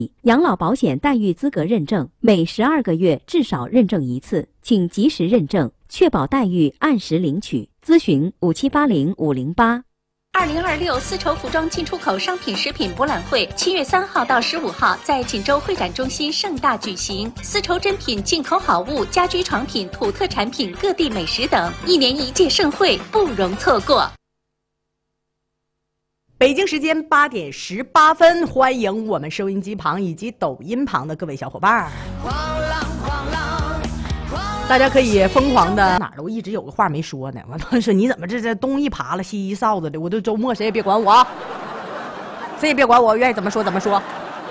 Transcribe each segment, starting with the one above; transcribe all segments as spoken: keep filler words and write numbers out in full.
养老保险待遇资格认证，每十二个月至少认证一次，请及时认证，确保待遇按时领取。咨询五七八零五零八。 二零二六丝绸服装进出口商品食品博览会七月三号到十五号在锦州会展中心盛大举行，丝绸珍品、进口好物、家居床品、土特产品、各地美食等，一年一届盛会不容错过。 北京时间八点十八分，欢迎我们收音机旁以及抖音旁的各位小伙伴。大家可以疯狂的哪儿了？我一直有个话没说呢。我说你怎么这这东一耙了西一哨子的？我都周末谁也别管我，谁也别管我，我愿意怎么说怎么说。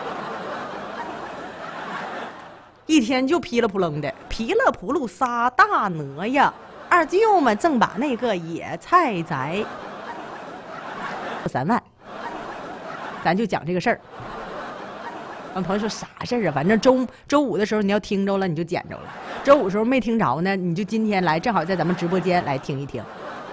一天就噼里扑棱的，噼里扑噜仨大哪呀！二舅们正把那个野菜摘三万，咱就讲这个事儿。完，朋友说啥事儿啊？反正周周五的时候你要听着了，你就捡着了。周五的时候没听着呢，你就今天来，正好在咱们直播间来听一听。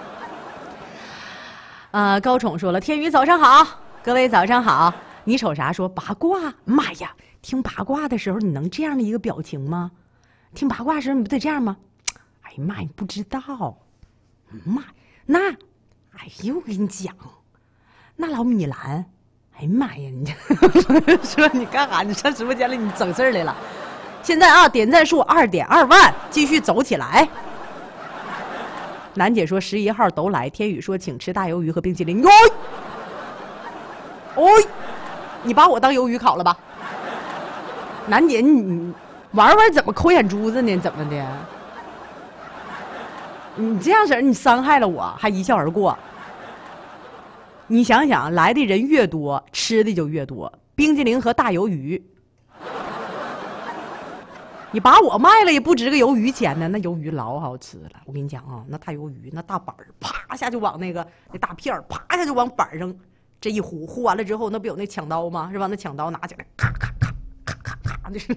呃，高宠说了，天宇早上好，各位早上好。你瞅啥？说八卦？妈呀！听八卦的时候你能这样的一个表情吗？听八卦的时候你不得这样吗？哎呀妈，你不知道，妈，那，哎呦，我跟你讲，那老米兰。哎呀妈呀！你说你干啥？你上直播间里你整事儿来了。现在啊，点赞数二点二万，继续走起来。楠姐说十一号都来，天宇说请吃大鱿鱼和冰淇淋。哟，哦，你把我当鱿鱼烤了吧？楠姐，你玩玩怎么抠眼珠子呢？怎么的？你这样式儿，你伤害了我，还一笑而过。你想想，来的人越多，吃的就越多。冰激凌和大鱿鱼，你把我卖了也不值个鱿鱼钱呢。那鱿鱼老好吃了，我跟你讲啊，那大鱿鱼那大板儿，啪下就往那个那大片儿，啪下就往板上这一呼，呼完了之后，那不有那抢刀吗？是吧？那抢刀拿起来，咔咔咔咔咔咔，就是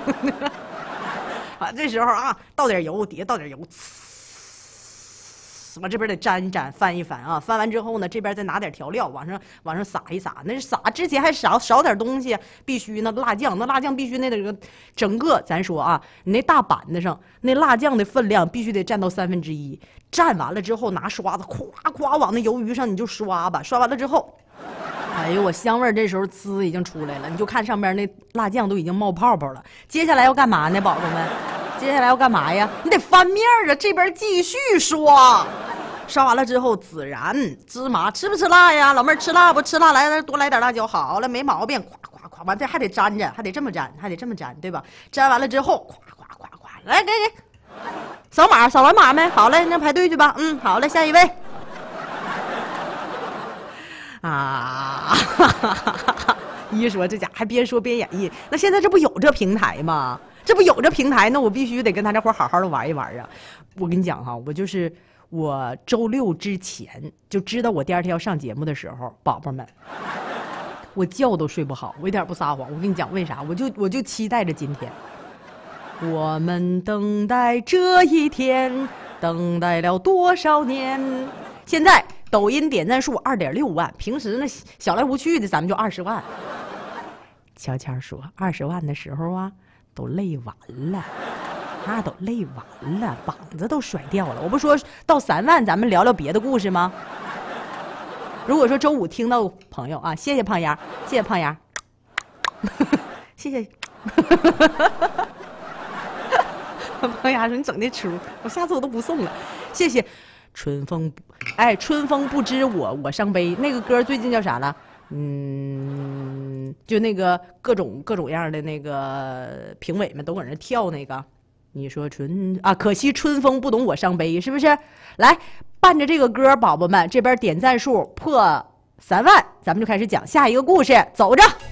啊，这时候啊，倒点油，底下倒点油，呲。往这边得沾一沾，翻一翻啊，翻完之后呢，这边再拿点调料往上往上撒一撒。那是撒之前还少少点东西，必须那辣酱，那辣酱必须那个整个咱说啊，你那大板子上那辣酱的分量必须得占到三分之一。蘸完了之后，拿刷子咵咵往那鱿鱼上你就刷吧，刷完了之后，哎呦我香味这时候滋已经出来了，你就看上边那辣酱都已经冒泡泡了。接下来要干嘛呢，宝宝们？接下来要干嘛呀？你得翻面啊，这边继续刷。刷完了之后，孜然、芝麻，吃不吃辣呀？老妹儿吃辣不？吃辣来多来点辣椒，好了，没毛病。咵咵咵，完这还得粘着，还得这么粘，还得这么粘，对吧？粘完了之后，咵咵咵咵，来给给，扫码，扫完码没？好嘞，那排队去吧。嗯，好嘞，下一位。啊，一说这家还边说边演绎，那现在这不有这平台吗？这不有这平台，那我必须得跟他这伙好好的玩一玩啊！我跟你讲哈，我就是我周六之前就知道我第二天要上节目的时候，宝宝们，我觉都睡不好，我一点不撒谎。我跟你讲为啥？我就我就期待着今天，我们等待这一天，等待了多少年？现在抖音点赞数二点六万，平时那小来无趣的咱们就二十万。悄悄说，二十万的时候啊。都累完了，那都累完了，膀子都甩掉了。我不说到三万，咱们聊聊别的故事吗？如果说周五听到朋友啊，谢谢胖丫，谢谢胖丫，谢谢。胖丫说你整那出，我下次我都不送了，谢谢。春风，哎，春风不知我我伤悲，那个歌最近叫啥了？嗯，就那个各种各种样的那个评委们都搁那跳那个，你说春啊，可惜春风不懂我伤悲，是不是？来伴着这个歌，宝宝们这边点赞数破三万，咱们就开始讲下一个故事，走着。